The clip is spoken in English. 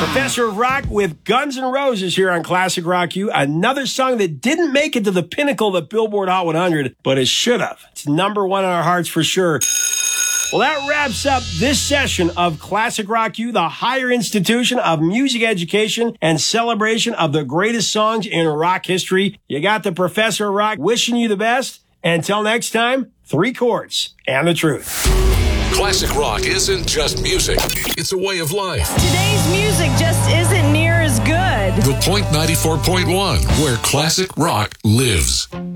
Professor of Rock with Guns N' Roses here on Classic Rock U. Another song that didn't make it to the pinnacle of the Billboard Hot 100, but it should have. It's number one in our hearts for sure. Well, that wraps up this session of Classic Rock U, the higher institution of music education and celebration of the greatest songs in rock history. You got the Professor of Rock wishing you the best. Until next time, 3 chords and the truth. Classic rock isn't just music. It's a way of life. Today's music just isn't near as good. The Point 94.1, where classic rock lives.